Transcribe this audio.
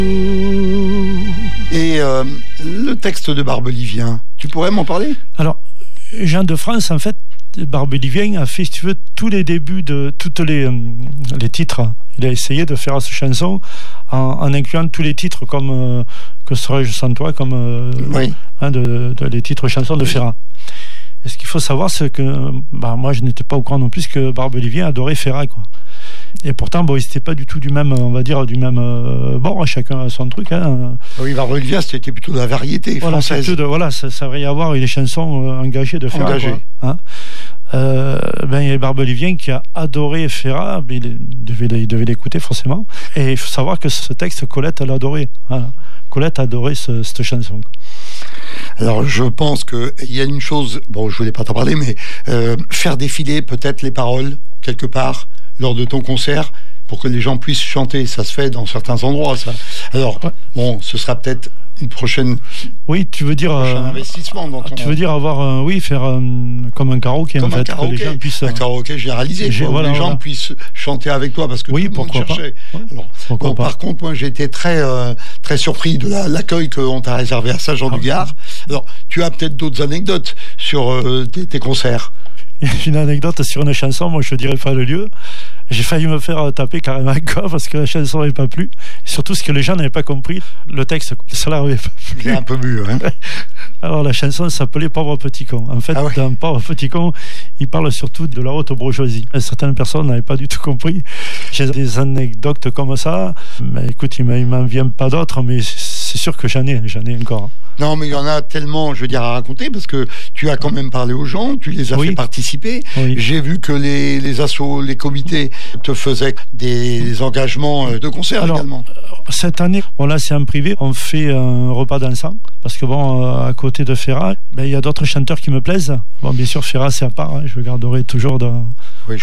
Et le texte de Barbelivien, tu pourrais m'en parler ? Alors, Jean de France, en fait, Barbelivien a fait, si tu veux, tous les débuts de tous les titres. Il a essayé de faire cette chanson en incluant tous les titres comme Que serais-je sans toi, comme Oui. Les titres chansons de Ferrat. Et ce qu'il faut savoir, c'est que moi, je n'étais pas au courant non plus que Barbelivien adorait Ferrat, quoi. Et pourtant, ils n'étaient pas du tout du même, on va dire, du même bord, chacun a son truc. Hein. Oui, Barbelivien, c'était plutôt de la variété française. Ça devrait y avoir des chansons engagées de Ferrat. Engagées. Quoi, hein. Il y a Barbelivien qui a adoré Ferrat, mais il devait l'écouter forcément. Et il faut savoir que ce texte, Colette, elle adorait. Voilà. Colette a adoré cette chanson, quoi. Alors, je pense qu'il y a une chose, je ne voulais pas t'en parler, mais faire défiler peut-être les paroles quelque part lors de ton concert pour que les gens puissent chanter. Ça se fait dans certains endroits, ça. Alors, ce sera peut-être une prochaine. Oui, tu veux dire prochain investissement dans ton. Tu veux dire avoir faire comme un karaoké, comme en fait, karaoké, que les gens puissent un karaoké généralisé, que les gens puissent chanter avec toi, parce que tout le monde cherchait. Alors, par contre, moi, j'ai été très très surpris de l'accueil qu'on t'a réservé à Saint-Jean-du-Gard. Alors, tu as peut-être d'autres anecdotes sur tes concerts. Une anecdote sur une chanson, moi je dirais pas le lieu. J'ai failli me faire taper carrément quoi parce que la chanson n'avait pas plu. Et surtout ce que les gens n'avaient pas compris, le texte, ça leur avait pas plu. J'ai un peu bu, hein. Alors la chanson s'appelait Pauvre petit con. En fait, dans Pauvre petit con, il parle surtout de la haute bourgeoisie. Certaines personnes n'avaient pas du tout compris. J'ai des anecdotes comme ça. Mais écoute, il m'en vient pas d'autres, mais c'est sûr que j'en ai encore. Non, mais il y en a tellement, je veux dire, à raconter, parce que tu as quand même parlé aux gens, tu les as fait participer. Oui. J'ai vu que les assos, les comités te faisaient des engagements de concert également. Cette année, là c'est en privé, on fait un repas dansant, parce que à côté de Ferrat, il y a d'autres chanteurs qui me plaisent. Bien sûr, Ferrat c'est à part, je le garderai toujours dans...